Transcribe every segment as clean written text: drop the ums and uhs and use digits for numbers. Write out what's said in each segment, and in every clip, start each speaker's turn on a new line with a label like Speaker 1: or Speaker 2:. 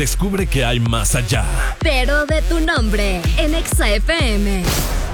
Speaker 1: Descubre que hay más allá.
Speaker 2: Pero de tu nombre, en Exa FM.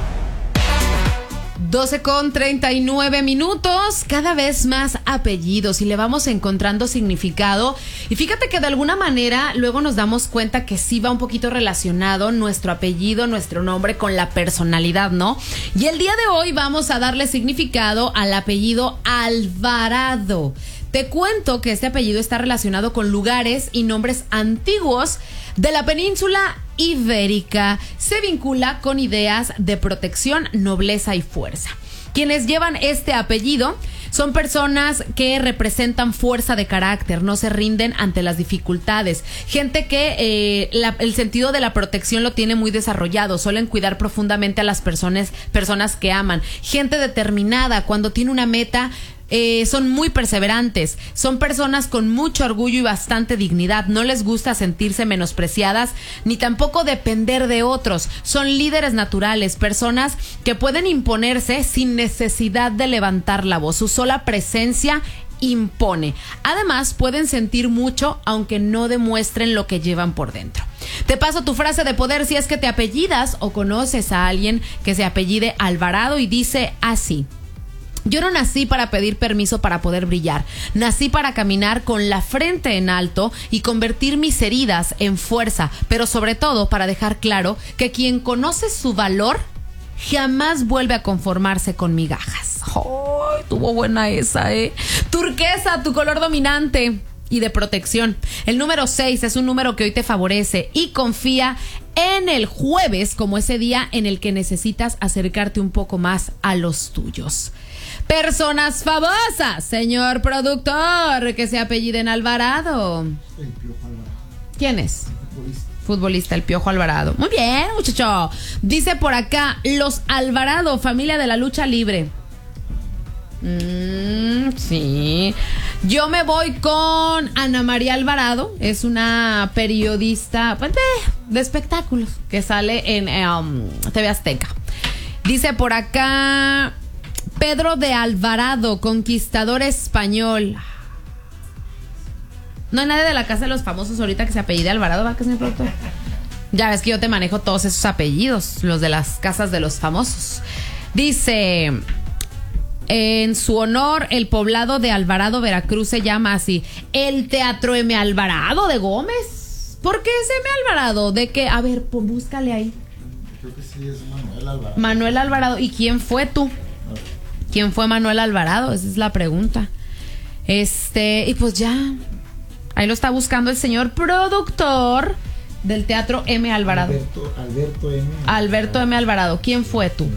Speaker 3: 12:39. Cada vez más apellidos y le vamos encontrando significado. Y fíjate que de alguna manera luego nos damos cuenta que sí va un poquito relacionado nuestro apellido, nuestro nombre con la personalidad, ¿no? Y el día de hoy vamos a darle significado al apellido Alvarado. Te cuento que este apellido está relacionado con lugares y nombres antiguos de la península ibérica. Se vincula con ideas de protección, nobleza y fuerza. Quienes llevan este apellido son personas que representan fuerza de carácter, no se rinden ante las dificultades. Gente que el sentido de la protección lo tiene muy desarrollado, suelen cuidar profundamente a las personas que aman. Gente determinada, cuando tiene una meta, son muy perseverantes, son personas con mucho orgullo y bastante dignidad, no les gusta sentirse menospreciadas ni tampoco depender de otros, son líderes naturales, personas que pueden imponerse sin necesidad de levantar la voz, su sola presencia impone. Además, pueden sentir mucho aunque no demuestren lo que llevan por dentro. Te paso tu frase de poder si es que te apellidas o conoces a alguien que se apellide Alvarado y dice así: yo no nací para pedir permiso para poder brillar. Nací para caminar con la frente en alto y convertir mis heridas en fuerza, pero sobre todo para dejar claro que quien conoce su valor jamás vuelve a conformarse con migajas. ¡Oh, tuvo buena esa, Turquesa, tu color dominante y de protección. El número 6 es un número que hoy te favorece y confía en el jueves como ese día en el que necesitas acercarte un poco más a los tuyos. Personas famosas, señor productor, que se apelliden Alvarado.
Speaker 4: El Piojo Alvarado.
Speaker 3: ¿Quién es? Futbolista, el Piojo Alvarado. Muy bien, muchacho. Dice por acá, los Alvarado, familia de la lucha libre. Sí. Yo me voy con Ana María Alvarado. Es una periodista pues, de espectáculos que sale en TV Azteca. Dice por acá, Pedro de Alvarado, conquistador español. No hay nadie de la casa de los famosos ahorita que se apellide Alvarado, ¿va? ¿Qué señor productor? Ya ves que yo te manejo todos esos apellidos, los de las casas de los famosos. Dice, en su honor, el poblado de Alvarado, Veracruz, se llama así. El Teatro M. Alvarado de Gómez. ¿Por qué es M. Alvarado? ¿De qué? A ver, pues búscale ahí.
Speaker 4: Creo que sí es Manuel Alvarado.
Speaker 3: Manuel Alvarado. ¿Y quién fue tú? ¿Quién fue Manuel Alvarado? Esa es la pregunta. Y pues ya. Ahí lo está buscando el señor productor del Teatro M. Alvarado. Alberto M. Alvarado. ¿Quién fue tú?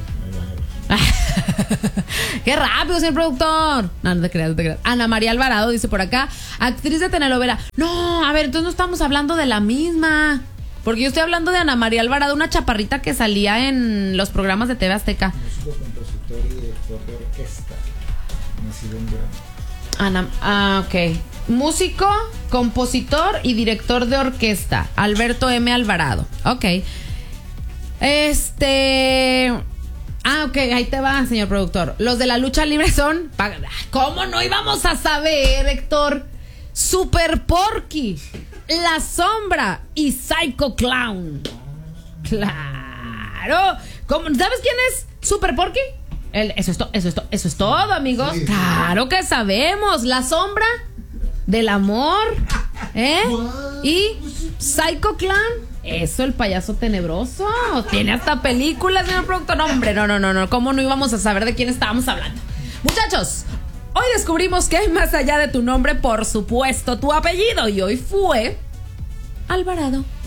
Speaker 3: ¡Qué rápido, señor productor! No te creas, no te creas. Ana María Alvarado dice por acá, actriz de telenovela. No, a ver, entonces no estamos hablando de la misma. Porque yo estoy hablando de Ana María Alvarado, una chaparrita que salía en los programas de TV Azteca.
Speaker 4: Músico, compositor y director de orquesta. Nacido en Durango.
Speaker 3: Ok. Músico, compositor y director de orquesta. Alberto M. Alvarado. Ok. Ok, ahí te va, señor productor. Los de la lucha libre son... ¿Cómo no íbamos a saber, Héctor? Super Porky, La Sombra y Psycho Clown. Claro. ¿Sabes quién es Super Porky? Eso es todo, amigos. Sí. Claro que sabemos. La Sombra del amor, y Psycho Clown, eso, el payaso tenebroso. Tiene hasta películas, señor productor. No, hombre, no. ¿Cómo no íbamos a saber de quién estábamos hablando? Muchachos, hoy descubrimos que hay más allá de tu nombre, por supuesto, tu apellido. Y hoy fue Alvarado.